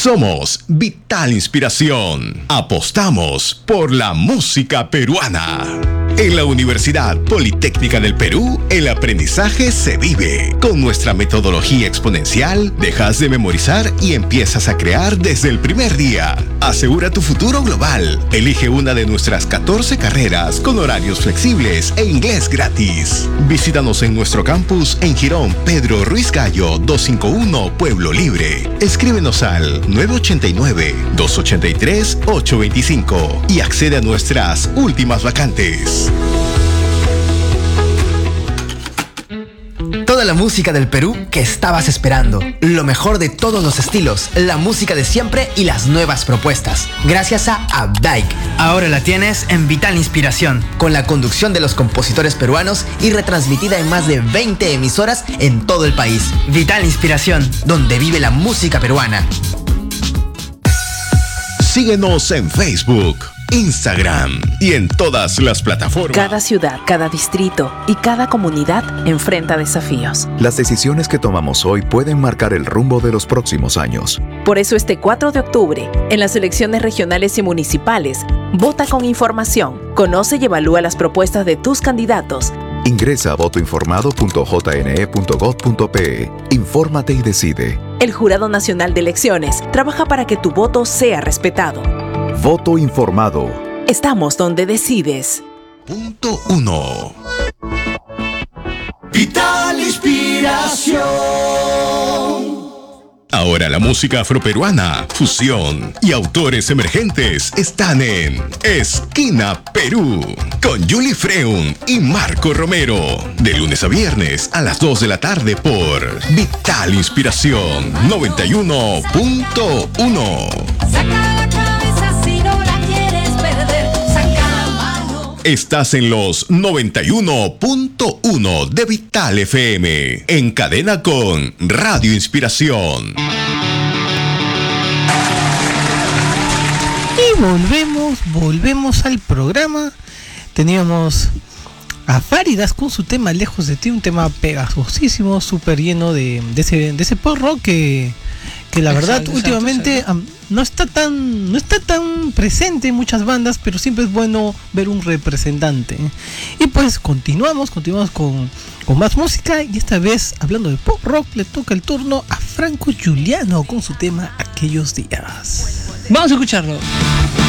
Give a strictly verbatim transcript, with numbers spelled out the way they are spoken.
Somos Vital Inspiración. Apostamos por la música peruana. En la Universidad Politécnica del Perú, el aprendizaje se vive. Con nuestra metodología exponencial, dejas de memorizar y empiezas a crear desde el primer día. Asegura tu futuro global. Elige una de nuestras catorce carreras con horarios flexibles e inglés gratis. Visítanos en nuestro campus en Girón Pedro Ruiz Gallo doscientos cincuenta y uno, Pueblo Libre. Escríbenos al nueve ocho nueve, dos ocho tres, ocho dos cinco y accede a nuestras últimas vacantes. Toda la música del Perú que estabas esperando. Lo mejor de todos los estilos, la música de siempre y las nuevas propuestas. Gracias a Updike. Ahora la tienes en Vital Inspiración. Con la conducción de los compositores peruanos y retransmitida en más de veinte emisoras en todo el país. Vital Inspiración, donde vive la música peruana. Síguenos en Facebook, Instagram y en todas las plataformas. Cada ciudad, cada distrito y cada comunidad enfrenta desafíos. Las decisiones que tomamos hoy pueden marcar el rumbo de los próximos años. Por eso este cuatro de octubre, en las elecciones regionales y municipales, vota con información, conoce y evalúa las propuestas de tus candidatos. Ingresa a voto informado punto j n e punto gov punto p e. Infórmate y decide. El Jurado Nacional de Elecciones trabaja para que tu voto sea respetado. Voto informado. Estamos donde decides. Punto uno. Vital Inspiración. Ahora la música afroperuana, fusión y autores emergentes están en Esquina Perú con Julie Freun y Marco Romero. De lunes a viernes a las dos de la tarde por Vital Inspiración noventa y uno punto uno. Estás en los noventa y uno punto uno de Vital F M, en cadena con Radio Inspiración. Y volvemos, volvemos al programa. Teníamos a Fáridas con su tema Lejos de ti, un tema pegajosísimo, súper lleno de, de ese, de ese pop rock que... que la verdad exacto, últimamente exacto, exacto. Um, no está tan no está tan presente en muchas bandas, pero siempre es bueno ver un representante. Y pues continuamos, continuamos con, con más música, y esta vez hablando de pop rock le toca el turno a Franco Giuliano con su tema Aquellos días. Vamos a escucharlo.